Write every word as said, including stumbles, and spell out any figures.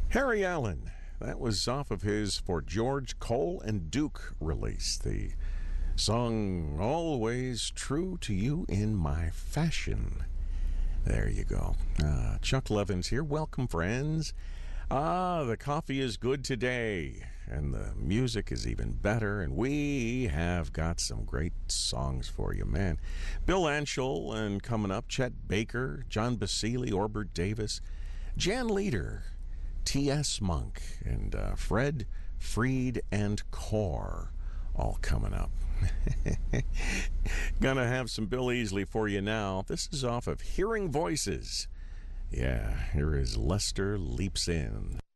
Harry Allen. That was off of his For George Cole and Duke release. The song Always True to You in My Fashion. There you go. Uh, Chuck Levins here. Welcome, friends. Ah, the coffee is good today, and the music is even better, and we have got some great songs for you, man. Bill Anschel, and coming up, Chet Baker, John Basile, Orbert Davis, Jan Leader, T S. Monk, and uh, Fred, Freed, and Core, all coming up. Gonna have some Bill Easley for you now. This is off of Hearing Voices. Yeah, here is Lester Leaps In.